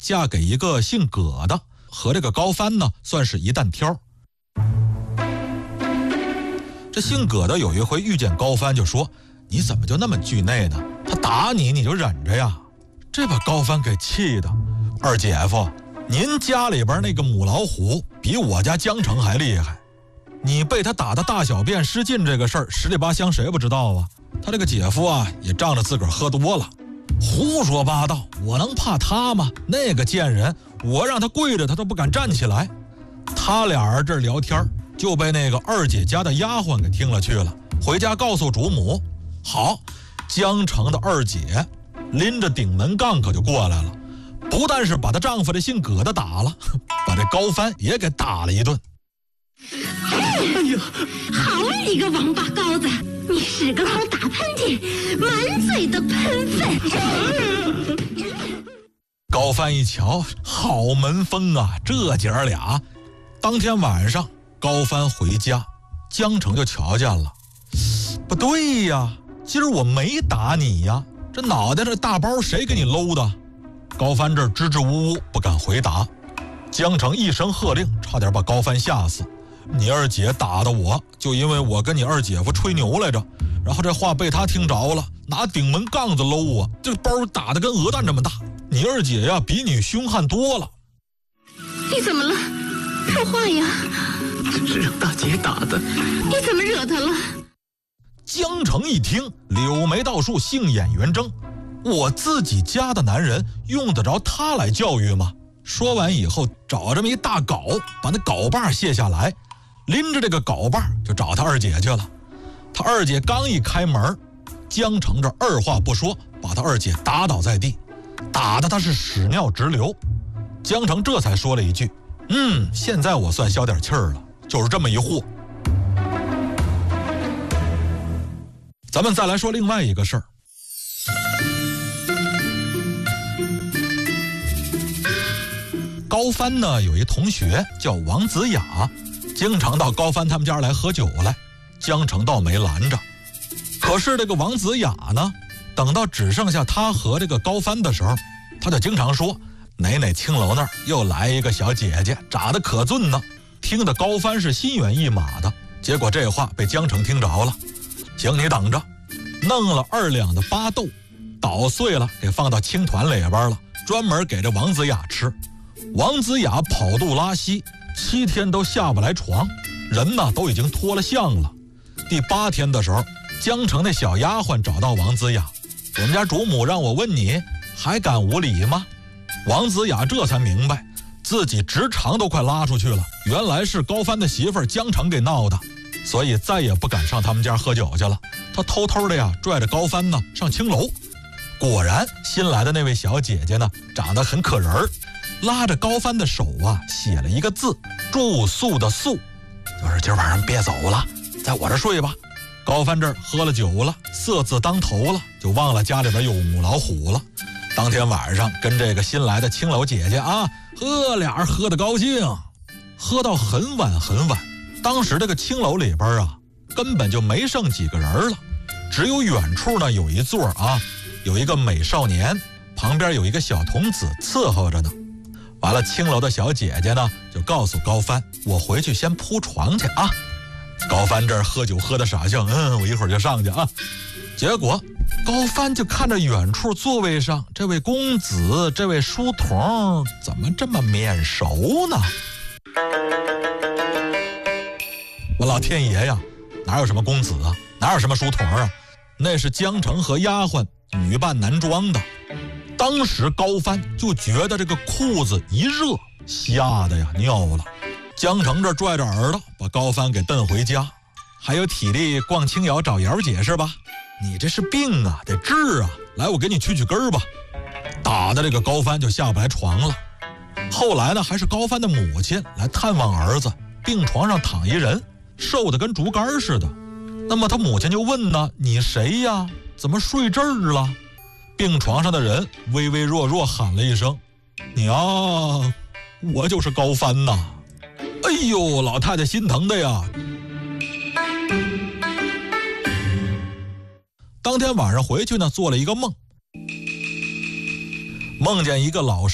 嫁给一个姓葛的，和这个高帆呢算是一担挑。这姓葛的有一回遇见高帆就说：“你怎么就那么惧内呢？他打你你就忍着呀。”这把高帆给气的：“二姐夫，您家里边那个母老虎比我家江城还厉害，你被他打的大小便失禁这个事儿，十里八乡谁不知道啊？他这个姐夫啊也仗着自个儿喝多了，胡说八道，我能怕他吗？那个贱人，我让他跪着他都不敢站起来。”他俩人这聊天就被那个二姐家的丫鬟给听了去了，回家告诉主母。好，江城的二姐拎着顶门杠可就过来了，不但是把她丈夫这姓葛的打了，把这高帆也给打了一顿。 哎呦，好你个王八羔子，你屎个头打喷嚏，满嘴的喷粪。 高帆一瞧，好门风啊，这姐儿俩。当天晚上高帆回家，江城就瞧见了，不对呀，今儿我没打你呀，这脑袋这大包谁给你搂的？高帆这支支吾吾不敢回答。江城一声喝令，差点把高帆吓死。你二姐打的我，就因为我跟你二姐夫吹牛来着，然后这话被他听着了，拿顶门杠子搂我，这包打得跟鹅蛋这么大。你二姐呀比你凶悍多了。 你怎么了？说话呀！ 是让大姐打的。 你怎么惹她了？ 江城一听，柳眉倒竖，杏眼圆睁，我自己家的男人用得着他来教育吗？说完以后，找这么一大镐，把那镐把卸下来，拎着这个镐把就找他二姐去了。他二姐刚一开门，江城这二话不说，把他二姐打倒在地，打得他是屎尿直流。江城这才说了一句：“现在我算消点气儿了，就是这么一货。”咱们再来说另外一个事儿。高帆呢有一同学叫王子雅，经常到高帆他们家来喝酒来，江城倒没拦着。可是这个王子雅呢，等到只剩下他和这个高帆的时候，他就经常说哪青楼那儿又来一个小姐姐，长得可俊呢，听得高帆是心猿意马的。结果这话被江城听着了，行，你等着，弄了2两的巴豆，捣碎了给放到青团里边了，专门给这王子雅吃。王子雅跑肚拉稀，7天都下不来床，人呢都已经脱了相了。第8天的时候，江城那小丫鬟找到王子雅：“我们家主母让我问你，还敢无礼吗？”王子雅这才明白，自己直肠都快拉出去了，原来是高帆的媳妇儿江城给闹的，所以再也不敢上他们家喝酒去了。他偷偷的呀拽着高帆呢上青楼。果然新来的那位小姐姐呢长得很可人儿，拉着高帆的手啊写了一个字，住宿的宿，就是今儿晚上别走了，在我这睡吧。高帆这儿喝了酒了，色字当头了，就忘了家里边有母老虎了。当天晚上跟这个新来的青楼姐姐啊俩人喝得高兴，喝到很晚很晚。当时这个青楼里边啊根本就没剩几个人了，只有远处呢有一座啊，有一个美少年，旁边有一个小童子伺候着呢。完了，青楼的小姐姐呢就告诉高帆：“我回去先铺床去啊。”高帆这儿喝酒喝得傻笑，我一会儿就上去啊。结果高帆就看着远处座位上这位公子，这位书童怎么这么面熟呢？我老天爷呀，哪有什么公子啊，哪有什么书童啊，那是江城和丫鬟女扮男装的。当时高帆就觉得这个裤子一热，吓得呀尿了。江城这拽着耳朵把高帆给蹬回家，还有体力逛青瑶找瑶姐是吧？你这是病啊，得治啊！来，我给你去根儿吧。打的这个高帆就下不来床了。后来呢，还是高帆的母亲来探望儿子，病床上躺一人，瘦得跟竹竿似的。那么他母亲就问呢：“你谁呀？怎么睡这儿了？”病床上的人微微弱弱喊了一声：“娘，我就是高帆呐！”哎呦，老太太心疼的呀。当天晚上回去呢，做了一个梦，梦见一个老